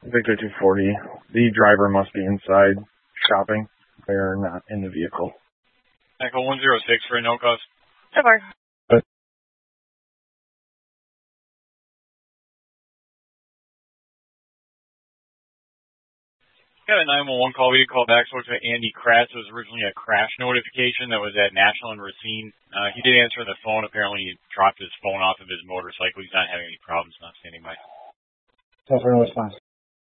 Victor 240. The driver must be inside shopping. They're not in the vehicle. Echo 106 for a no cause. Sure. Got a 911 call. We did call back. Spoke to Andy Kratz. It was originally a crash notification that was at National and Racine. He did answer the phone. Apparently, he dropped his phone off of his motorcycle. He's not having any problems. Not standing by. Tell for no response.